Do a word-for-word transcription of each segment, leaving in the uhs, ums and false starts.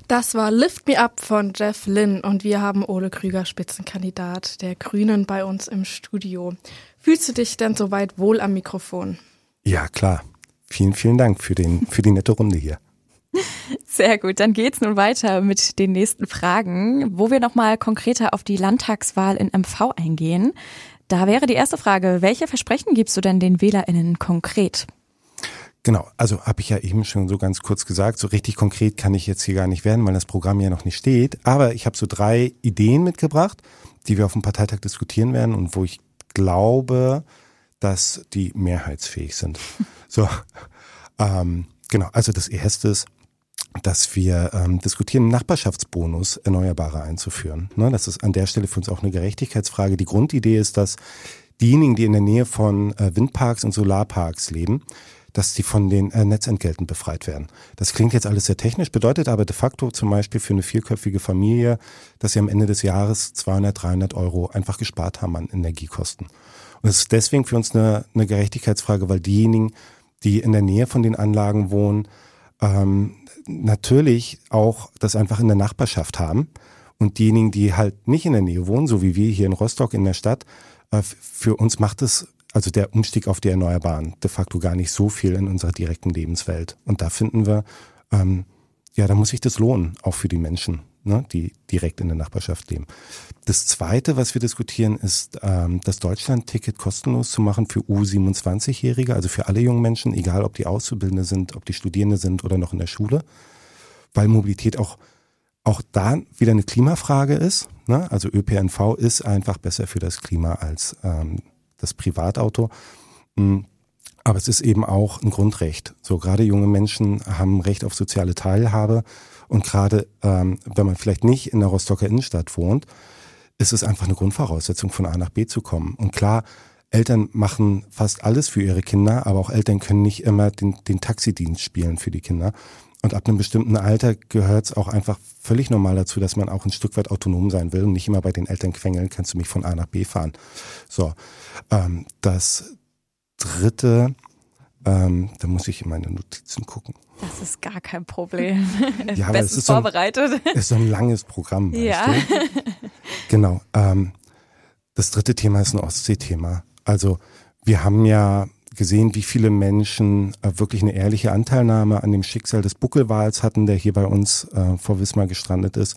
Das war Lift Me Up von Jeff Lynne und wir haben Ole Krüger, Spitzenkandidat der Grünen, bei uns im Studio. Fühlst du dich denn soweit wohl am Mikrofon? Ja, klar. Vielen, vielen Dank für den, für die nette Runde hier. Sehr gut, dann geht's nun weiter mit den nächsten Fragen, wo wir nochmal konkreter auf die Landtagswahl in M V eingehen. Da wäre die erste Frage, welche Versprechen gibst du denn den WählerInnen konkret? Genau, also habe ich ja eben schon so ganz kurz gesagt, so richtig konkret kann ich jetzt hier gar nicht werden, weil das Programm ja noch nicht steht. Aber ich habe so drei Ideen mitgebracht, die wir auf dem Parteitag diskutieren werden und wo ich glaube, dass die mehrheitsfähig sind. So, ähm, genau, also das erste ist, dass wir ähm, diskutieren, einen Nachbarschaftsbonus Erneuerbare einzuführen. Ne, das ist an der Stelle für uns auch eine Gerechtigkeitsfrage. Die Grundidee ist, dass diejenigen, die in der Nähe von äh, Windparks und Solarparks leben, dass die von den äh, Netzentgelten befreit werden. Das klingt jetzt alles sehr technisch, bedeutet aber de facto zum Beispiel für eine vierköpfige Familie, dass sie am Ende des Jahres zweihundert, dreihundert Euro einfach gespart haben an Energiekosten. Und es ist deswegen für uns eine, eine Gerechtigkeitsfrage, weil diejenigen, die in der Nähe von den Anlagen wohnen, ähm, natürlich auch das einfach in der Nachbarschaft haben. Und diejenigen, die halt nicht in der Nähe wohnen, so wie wir hier in Rostock in der Stadt, äh, für uns macht es also der Umstieg auf die Erneuerbaren de facto gar nicht so viel in unserer direkten Lebenswelt. Und da finden wir, ähm, ja, da muss sich das lohnen, auch für die Menschen, ne, die direkt in der Nachbarschaft leben. Das Zweite, was wir diskutieren, ist, ähm, das Deutschland-Ticket kostenlos zu machen für U siebenundzwanzig-Jährige, also für alle jungen Menschen, egal ob die Auszubildende sind, ob die Studierende sind oder noch in der Schule, weil Mobilität auch auch da wieder eine Klimafrage ist. Ne? Also Ö P N V ist einfach besser für das Klima als ähm, das Privatauto. Aber es ist eben auch ein Grundrecht. So gerade junge Menschen haben Recht auf soziale Teilhabe und gerade ähm, wenn man vielleicht nicht in der Rostocker Innenstadt wohnt, ist es einfach eine Grundvoraussetzung, von A nach B zu kommen. Und klar, Eltern machen fast alles für ihre Kinder, aber auch Eltern können nicht immer den, den Taxidienst spielen für die Kinder. Und ab einem bestimmten Alter gehört es auch einfach völlig normal dazu, dass man auch ein Stück weit autonom sein will und nicht immer bei den Eltern quengeln, kannst du mich von A nach B fahren. So, ähm, das dritte, ähm, da muss ich in meine Notizen gucken. Das ist gar kein Problem. Ja, aber es ist vorbereitet. So ein, ist so ein langes Programm, weißt ja. du? Genau. Ähm, das dritte Thema ist ein Ostsee-Thema. Also wir haben ja gesehen, wie viele Menschen äh, wirklich eine ehrliche Anteilnahme an dem Schicksal des Buckelwals hatten, der hier bei uns äh, vor Wismar gestrandet ist.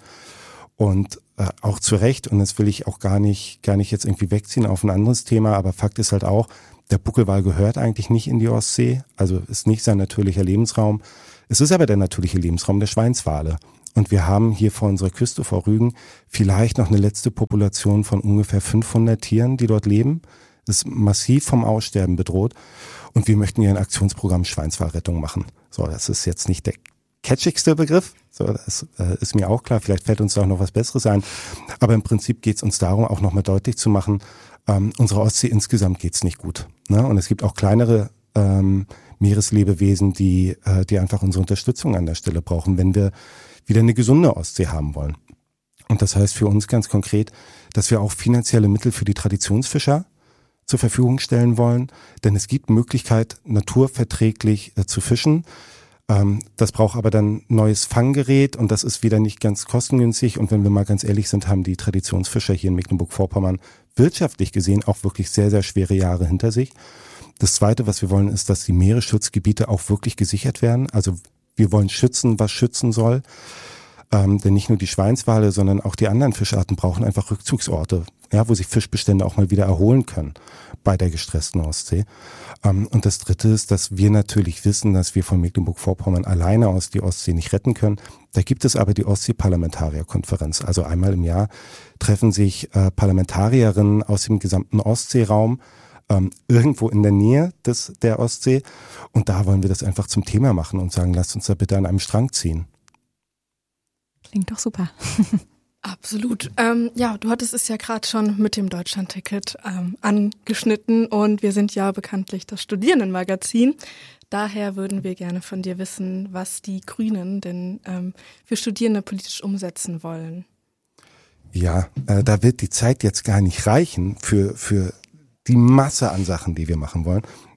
Und äh, auch zu Recht, und das will ich auch gar nicht, gar nicht jetzt irgendwie wegziehen auf ein anderes Thema, aber Fakt ist halt auch, der Buckelwal gehört eigentlich nicht in die Ostsee, also ist nicht sein natürlicher Lebensraum. Es ist aber der natürliche Lebensraum der Schweinswale. Und wir haben hier vor unserer Küste, vor Rügen, vielleicht noch eine letzte Population von ungefähr fünfhundert Tieren, die dort leben. Ist massiv vom Aussterben bedroht und wir möchten hier ein Aktionsprogramm Schweinswalrettung machen. So, das ist jetzt nicht der catchigste Begriff, so, das äh, ist mir auch klar, vielleicht fällt uns da auch noch was Besseres ein, aber im Prinzip geht es uns darum, auch nochmal deutlich zu machen, ähm, unsere Ostsee insgesamt geht's nicht gut. Ne? Und es gibt auch kleinere ähm, Meereslebewesen, die, äh, die einfach unsere Unterstützung an der Stelle brauchen, wenn wir wieder eine gesunde Ostsee haben wollen. Und das heißt für uns ganz konkret, dass wir auch finanzielle Mittel für die Traditionsfischer zur Verfügung stellen wollen, denn es gibt Möglichkeit, naturverträglich äh, zu fischen. Ähm, das braucht aber dann neues Fanggerät und das ist wieder nicht ganz kostengünstig. Und wenn wir mal ganz ehrlich sind, haben die Traditionsfischer hier in Mecklenburg-Vorpommern wirtschaftlich gesehen auch wirklich sehr, sehr schwere Jahre hinter sich. Das Zweite, was wir wollen, ist, dass die Meeresschutzgebiete auch wirklich gesichert werden. Also wir wollen schützen, was schützen soll. Ähm, denn nicht nur die Schweinswale, sondern auch die anderen Fischarten brauchen einfach Rückzugsorte, ja, wo sich Fischbestände auch mal wieder erholen können bei der gestressten Ostsee. Ähm, und das Dritte ist, dass wir natürlich wissen, dass wir von Mecklenburg-Vorpommern alleine aus die Ostsee nicht retten können. Da gibt es aber die Ostsee-Parlamentarierkonferenz. Also einmal im Jahr treffen sich äh, Parlamentarierinnen aus dem gesamten Ostseeraum ähm, irgendwo in der Nähe des der Ostsee. Und da wollen wir das einfach zum Thema machen und sagen, lasst uns da bitte an einem Strang ziehen. Klingt doch super. Absolut. Ähm, ja, du hattest es ja gerade schon mit dem Deutschlandticket ähm, angeschnitten und wir sind ja bekanntlich das Studierendenmagazin. Daher würden wir gerne von dir wissen, was die Grünen denn ähm, für Studierende politisch umsetzen wollen. Ja, äh, da wird die Zeit jetzt gar nicht reichen für, für die Masse an Sachen, die wir machen wollen.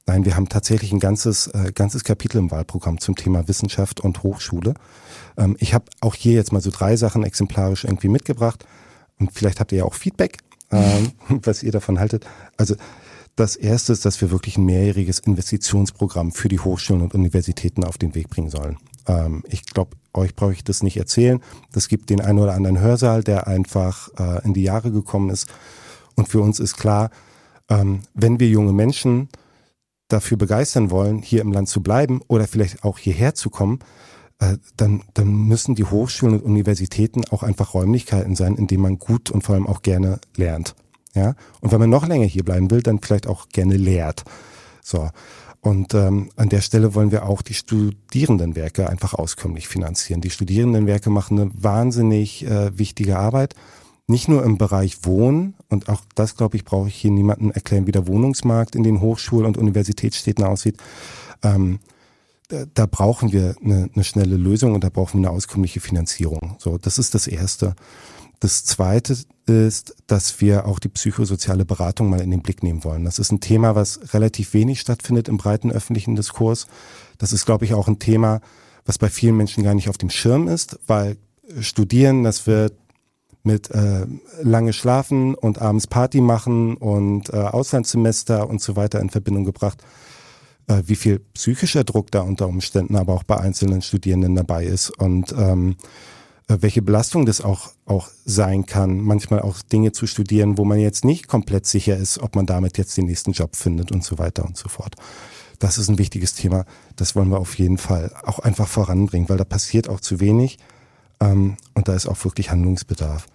Nein, wir haben tatsächlich ein ganzes, äh, ganzes Kapitel im Wahlprogramm zum Thema Wissenschaft und Hochschule. Ähm, ich habe auch hier jetzt mal so drei Sachen exemplarisch irgendwie mitgebracht und vielleicht habt ihr ja auch Feedback, ähm, was ihr davon haltet. Also das erste ist, dass wir wirklich ein mehrjähriges Investitionsprogramm für die Hochschulen und Universitäten auf den Weg bringen sollen. Ähm, ich glaube, euch brauche ich das nicht erzählen. Das gibt den einen oder anderen Hörsaal, der einfach äh, in die Jahre gekommen ist. Und für uns ist klar, ähm, wenn wir junge Menschen dafür begeistern wollen, hier im Land zu bleiben oder vielleicht auch hierher zu kommen, äh, dann, dann müssen die Hochschulen und Universitäten auch einfach Räumlichkeiten sein, in denen man gut und vor allem auch gerne lernt. Ja? Und wenn man noch länger hier bleiben will, dann vielleicht auch gerne lehrt. So. Und ähm, an der Stelle wollen wir auch die Studierendenwerke einfach auskömmlich finanzieren. Die Studierendenwerke machen eine wahnsinnig äh, wichtige Arbeit. Nicht nur im Bereich Wohnen, und auch das, glaube ich, brauche ich hier niemandem erklären, wie der Wohnungsmarkt in den Hochschul- und Universitätsstädten aussieht. Ähm, da, da brauchen wir eine, eine schnelle Lösung und da brauchen wir eine auskömmliche Finanzierung. So, das ist das Erste. Das Zweite ist, dass wir auch die psychosoziale Beratung mal in den Blick nehmen wollen. Das ist ein Thema, was relativ wenig stattfindet im breiten öffentlichen Diskurs. Das ist, glaube ich, auch ein Thema, was bei vielen Menschen gar nicht auf dem Schirm ist, weil Studieren, das wird mit äh, lange schlafen und abends Party machen und äh, Auslandssemester und so weiter in Verbindung gebracht. Äh, wie viel psychischer Druck da unter Umständen aber auch bei einzelnen Studierenden dabei ist und ähm, äh, welche Belastung das auch auch sein kann, manchmal auch Dinge zu studieren, wo man jetzt nicht komplett sicher ist, ob man damit jetzt den nächsten Job findet und so weiter und so fort. Das ist ein wichtiges Thema, das wollen wir auf jeden Fall auch einfach voranbringen, weil da passiert auch zu wenig ähm, und da ist auch wirklich Handlungsbedarf.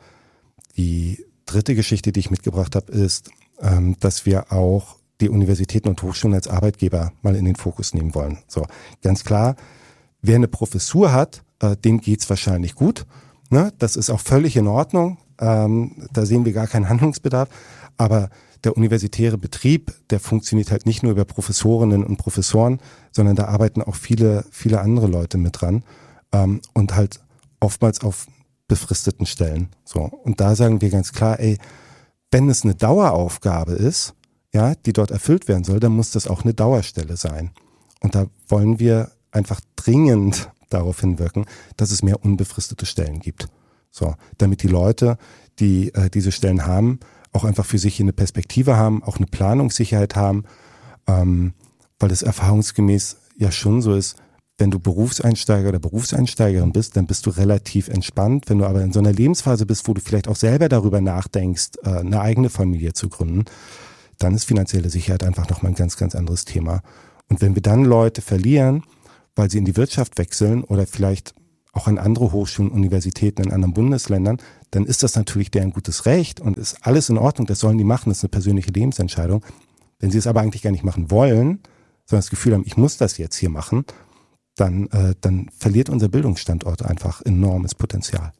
Die dritte Geschichte, die ich mitgebracht habe, ist, ähm, dass wir auch die Universitäten und Hochschulen als Arbeitgeber mal in den Fokus nehmen wollen. So, ganz klar, wer eine Professur hat, äh, dem geht's wahrscheinlich gut. Ne? Das ist auch völlig in Ordnung. Ähm, da sehen wir gar keinen Handlungsbedarf. Aber der universitäre Betrieb, der funktioniert halt nicht nur über Professorinnen und Professoren, sondern da arbeiten auch viele, viele andere Leute mit dran ähm, und halt oftmals auf befristeten Stellen. So. Und da sagen wir ganz klar, ey, wenn es eine Daueraufgabe ist, ja, die dort erfüllt werden soll, dann muss das auch eine Dauerstelle sein. Und da wollen wir einfach dringend darauf hinwirken, dass es mehr unbefristete Stellen gibt. So, damit die Leute, die äh, diese Stellen haben, auch einfach für sich eine Perspektive haben, auch eine Planungssicherheit haben, ähm, weil es erfahrungsgemäß ja schon so ist, wenn du Berufseinsteiger oder Berufseinsteigerin bist, dann bist du relativ entspannt. Wenn du aber in so einer Lebensphase bist, wo du vielleicht auch selber darüber nachdenkst, eine eigene Familie zu gründen, dann ist finanzielle Sicherheit einfach nochmal ein ganz, ganz anderes Thema. Und wenn wir dann Leute verlieren, weil sie in die Wirtschaft wechseln oder vielleicht auch an andere Hochschulen, Universitäten in anderen Bundesländern, dann ist das natürlich deren gutes Recht und ist alles in Ordnung. Das sollen die machen, das ist eine persönliche Lebensentscheidung. Wenn sie es aber eigentlich gar nicht machen wollen, sondern das Gefühl haben, ich muss das jetzt hier machen, dann, äh, dann verliert unser Bildungsstandort einfach enormes Potenzial.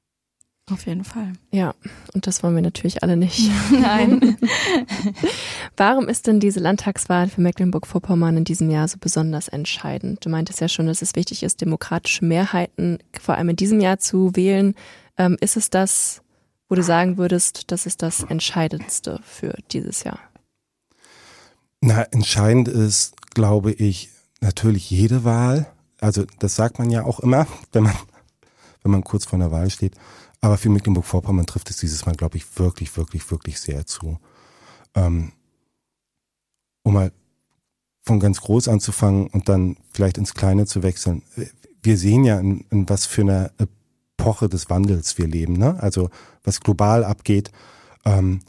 Auf jeden Fall. Ja, und das wollen wir natürlich alle nicht. Nein. Warum ist denn diese Landtagswahl für Mecklenburg-Vorpommern in diesem Jahr so besonders entscheidend? Du meintest ja schon, dass es wichtig ist, demokratische Mehrheiten vor allem in diesem Jahr zu wählen. Ähm, ist es das, wo du sagen würdest, das ist das Entscheidendste für dieses Jahr? Na, entscheidend ist, glaube ich, natürlich jede Wahl. Also das sagt man ja auch immer, wenn man, wenn man kurz vor einer Wahl steht. Aber für Mecklenburg-Vorpommern trifft es dieses Mal, glaube ich, wirklich, wirklich, wirklich sehr zu. Ähm, um mal von ganz groß anzufangen und dann vielleicht ins Kleine zu wechseln. Wir sehen ja, in, in was für einer Epoche des Wandels wir leben, ne? Also was global abgeht. Ähm,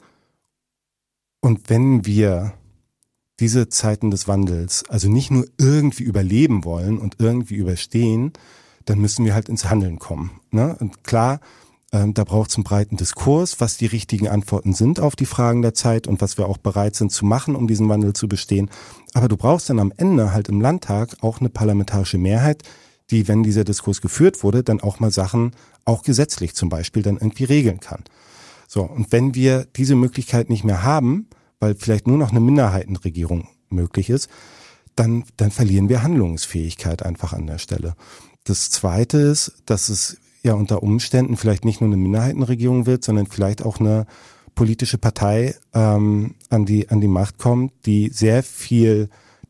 und wenn wir diese Zeiten des Wandels also nicht nur irgendwie überleben wollen und irgendwie überstehen, dann müssen wir halt ins Handeln kommen, ne? Und klar, Ähm, da braucht es einen breiten Diskurs, was die richtigen Antworten sind auf die Fragen der Zeit und was wir auch bereit sind zu machen, um diesen Wandel zu bestehen. Aber du brauchst dann am Ende halt im Landtag auch eine parlamentarische Mehrheit, die, wenn dieser Diskurs geführt wurde, dann auch mal Sachen, auch gesetzlich zum Beispiel, dann irgendwie regeln kann. So, und wenn wir diese Möglichkeit nicht mehr haben, weil vielleicht nur noch eine Minderheitenregierung möglich ist, dann, dann verlieren wir Handlungsfähigkeit einfach an der Stelle. Das Zweite ist, dass es ja unter Umständen vielleicht nicht nur eine Minderheitenregierung wird, sondern vielleicht auch eine politische Partei ähm, an die an die Macht kommt, die sehr viel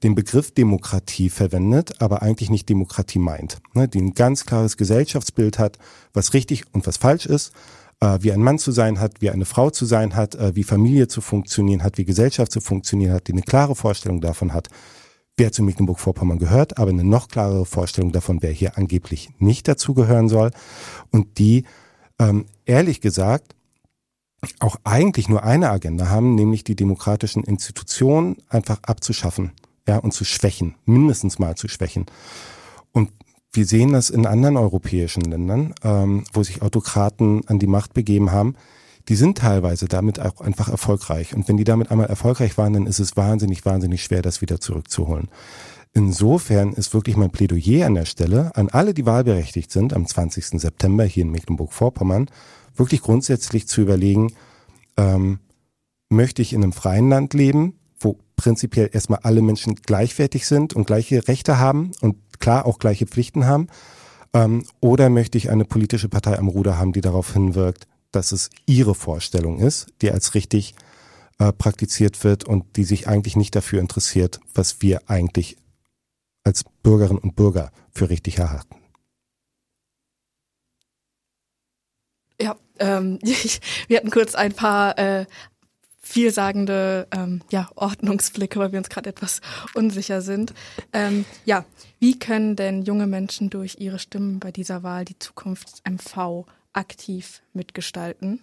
den Begriff Demokratie verwendet, aber eigentlich nicht Demokratie meint. Ne, die ein ganz klares Gesellschaftsbild hat, was richtig und was falsch ist, äh, wie ein Mann zu sein hat, wie eine Frau zu sein hat, äh, wie Familie zu funktionieren hat, wie Gesellschaft zu funktionieren hat, die eine klare Vorstellung davon hat, wer zu Mecklenburg-Vorpommern gehört, aber eine noch klarere Vorstellung davon, wer hier angeblich nicht dazugehören soll und die, ähm, ehrlich gesagt, auch eigentlich nur eine Agenda haben, nämlich die demokratischen Institutionen einfach abzuschaffen, ja, und zu schwächen, mindestens mal zu schwächen. Und wir sehen das in anderen europäischen Ländern, ähm, wo sich Autokraten an die Macht begeben haben. Die sind teilweise damit auch einfach erfolgreich. Und wenn die damit einmal erfolgreich waren, dann ist es wahnsinnig, wahnsinnig schwer, das wieder zurückzuholen. Insofern ist wirklich mein Plädoyer an der Stelle an alle, die wahlberechtigt sind, am zwanzigsten September hier in Mecklenburg-Vorpommern, wirklich grundsätzlich zu überlegen, ähm, möchte ich in einem freien Land leben, wo prinzipiell erstmal alle Menschen gleichwertig sind und gleiche Rechte haben und klar auch gleiche Pflichten haben, ähm, oder möchte ich eine politische Partei am Ruder haben, die darauf hinwirkt, dass es ihre Vorstellung ist, die als richtig äh, praktiziert wird und die sich eigentlich nicht dafür interessiert, was wir eigentlich als Bürgerinnen und Bürger für richtig erhalten. Ja, ähm, ich, wir hatten kurz ein paar äh, vielsagende ähm, ja, Ordnungsblicke, weil wir uns gerade etwas unsicher sind. Ähm, ja, wie können denn junge Menschen durch ihre Stimmen bei dieser Wahl die Zukunft M V aktiv mitgestalten?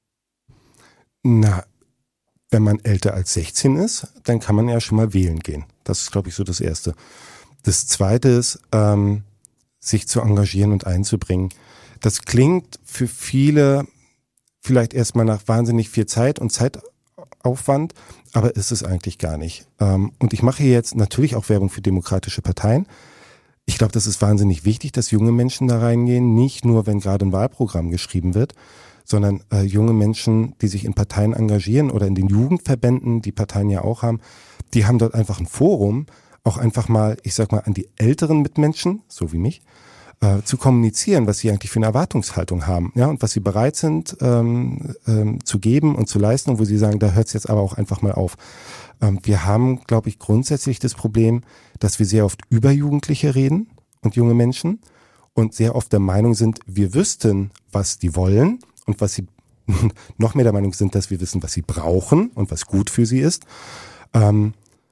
Na, wenn man älter als sechzehn ist, dann kann man ja schon mal wählen gehen. Das ist, glaube ich, so das Erste. Das Zweite ist, ähm, sich zu engagieren und einzubringen. Das klingt für viele vielleicht erstmal nach wahnsinnig viel Zeit und Zeitaufwand, aber ist es eigentlich gar nicht. Ähm, und ich mache hier jetzt natürlich auch Werbung für demokratische Parteien. Ich glaube, das ist wahnsinnig wichtig, dass junge Menschen da reingehen, nicht nur, wenn gerade ein Wahlprogramm geschrieben wird, sondern äh, junge Menschen, die sich in Parteien engagieren oder in den Jugendverbänden, die Parteien ja auch haben, die haben dort einfach ein Forum, auch einfach mal, ich sag mal, an die älteren Mitmenschen, so wie mich, äh, zu kommunizieren, was sie eigentlich für eine Erwartungshaltung haben, ja, und was sie bereit sind ähm, ähm, zu geben und zu leisten, und wo sie sagen, da hört es jetzt aber auch einfach mal auf. Ähm, wir haben, glaube ich, grundsätzlich das Problem, dass wir sehr oft über Jugendliche reden und junge Menschen und sehr oft der Meinung sind, wir wüssten, was die wollen und was sie noch mehr der Meinung sind, dass wir wissen, was sie brauchen und was gut für sie ist. Ähm,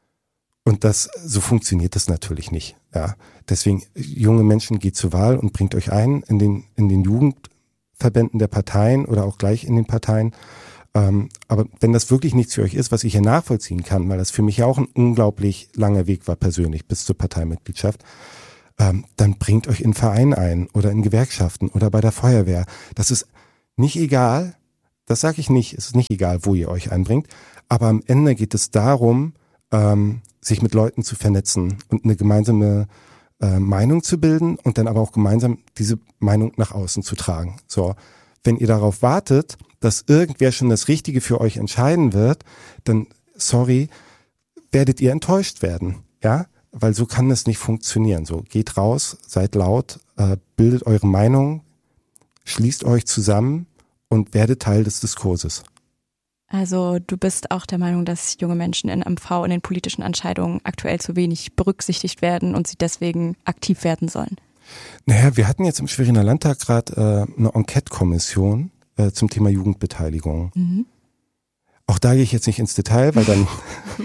Und das, so funktioniert das natürlich nicht. Ja, deswegen, junge Menschen, geht zur Wahl und bringt euch ein in den, in den Jugendverbänden der Parteien oder auch gleich in den Parteien. Ähm, aber wenn das wirklich nichts für euch ist, was ich hier nachvollziehen kann, weil das für mich ja auch ein unglaublich langer Weg war persönlich bis zur Parteimitgliedschaft, ähm, dann bringt euch in Verein ein oder in Gewerkschaften oder bei der Feuerwehr. Das ist nicht egal, das sage ich nicht, es ist nicht egal, wo ihr euch einbringt, aber am Ende geht es darum, ähm, sich mit Leuten zu vernetzen und eine gemeinsame äh, Meinung zu bilden und dann aber auch gemeinsam diese Meinung nach außen zu tragen. So, wenn ihr darauf wartet, dass irgendwer schon das Richtige für euch entscheiden wird, dann, sorry, werdet ihr enttäuscht werden, ja, weil so kann das nicht funktionieren. So, geht raus, seid laut, äh, bildet eure Meinung, schließt euch zusammen und werdet Teil des Diskurses. Also du bist auch der Meinung, dass junge Menschen in M V in den politischen Entscheidungen aktuell zu wenig berücksichtigt werden und sie deswegen aktiv werden sollen? Naja, wir hatten jetzt im Schweriner Landtag gerade äh, eine Enquete-Kommission äh, zum Thema Jugendbeteiligung. Mhm. Auch da gehe ich jetzt nicht ins Detail, weil dann,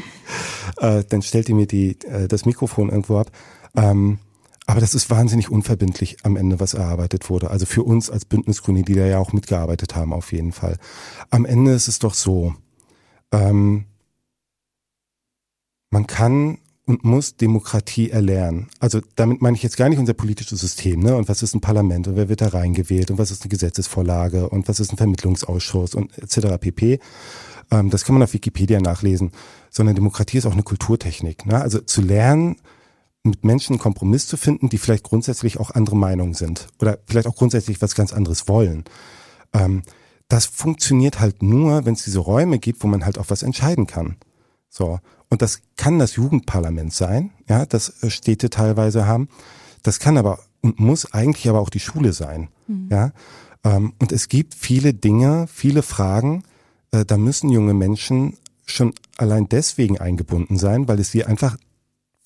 äh, dann stellt ihr mir die, äh, das Mikrofon irgendwo ab. Ähm, aber das ist wahnsinnig unverbindlich am Ende, was erarbeitet wurde. Also für uns als Bündnis Grüne, die da ja auch mitgearbeitet haben, auf jeden Fall. Am Ende ist es doch so, ähm, man kann und muss Demokratie erlernen. Also damit meine ich jetzt gar nicht unser politisches System, ne? Und was ist ein Parlament und wer wird da reingewählt und was ist eine Gesetzesvorlage und was ist ein Vermittlungsausschuss und et cetera pp. Ähm, das kann man auf Wikipedia nachlesen. Sondern Demokratie ist auch eine Kulturtechnik, ne? Also zu lernen, mit Menschen einen Kompromiss zu finden, die vielleicht grundsätzlich auch andere Meinungen sind oder vielleicht auch grundsätzlich was ganz anderes wollen. Ähm, das funktioniert halt nur, wenn es diese Räume gibt, wo man halt auch was entscheiden kann. So. Und das kann das Jugendparlament sein, ja, das Städte teilweise haben. Das kann aber und muss eigentlich aber auch die Schule sein, mhm. ja. Ähm, und es gibt viele Dinge, viele Fragen, äh, da müssen junge Menschen schon allein deswegen eingebunden sein, weil es sie einfach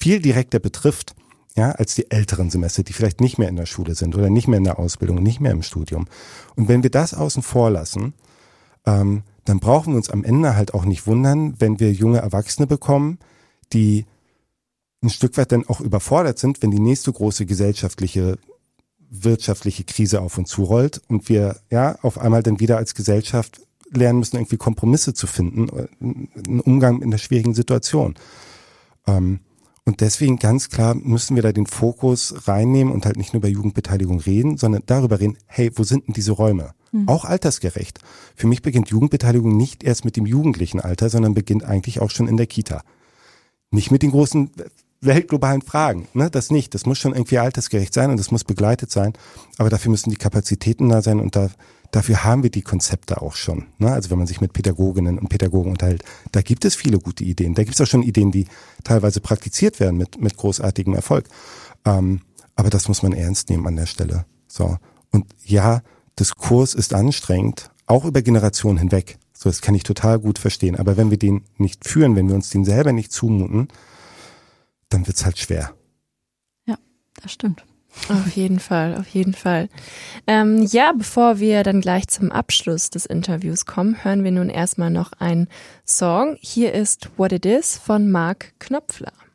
viel direkter betrifft, ja, als die älteren Semester, die vielleicht nicht mehr in der Schule sind oder nicht mehr in der Ausbildung, nicht mehr im Studium. Und wenn wir das außen vor lassen, ähm, dann brauchen wir uns am Ende halt auch nicht wundern, wenn wir junge Erwachsene bekommen, die ein Stück weit dann auch überfordert sind, wenn die nächste große gesellschaftliche, wirtschaftliche Krise auf uns zurollt und wir ja auf einmal dann wieder als Gesellschaft lernen müssen, irgendwie Kompromisse zu finden, einen Umgang in der schwierigen Situation. Ähm, und deswegen ganz klar müssen wir da den Fokus reinnehmen und halt nicht nur über Jugendbeteiligung reden, sondern darüber reden, hey, wo sind denn diese Räume? Mhm. Auch altersgerecht. Für mich beginnt Jugendbeteiligung nicht erst mit dem jugendlichen Alter, sondern beginnt eigentlich auch schon in der Kita. Nicht mit den großen weltglobalen Fragen, ne? Das nicht. Das muss schon irgendwie altersgerecht sein und das muss begleitet sein. Aber dafür müssen die Kapazitäten da sein und da, dafür haben wir die Konzepte auch schon. Ne? Also wenn man sich mit Pädagoginnen und Pädagogen unterhält, da gibt es viele gute Ideen. Da gibt es auch schon Ideen, die teilweise praktiziert werden mit, mit großartigem Erfolg. Ähm, aber das muss man ernst nehmen an der Stelle. So. Und ja, Diskurs ist anstrengend, auch über Generationen hinweg. So, das kann ich total gut verstehen. Aber wenn wir den nicht führen, wenn wir uns den selber nicht zumuten, dann wird's halt schwer. Ja, das stimmt. Auf jeden Fall, auf jeden Fall. Ähm, ja, bevor wir dann gleich zum Abschluss des Interviews kommen, hören wir nun erstmal noch einen Song. Hier ist What It Is von Mark Knopfler.